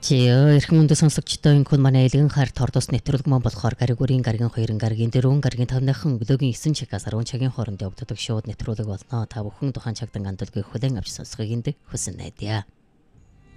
Эрхэм өндөө сонсогчдоо энэ манай элгэн хайр тордос нэвтрүүлэг маань болохоор гаригүрийн гаригийн 2 гаригийн 4 гаригийн 5-ныхан өглөөгийн 9 чигээс 10 цагийн хооронд явагддаг шууд нэвтрүүлэг болно. Та бүхэн тухайн цагт ангандулгийг хүлээн авч сонсохыг хүсэн найдаа.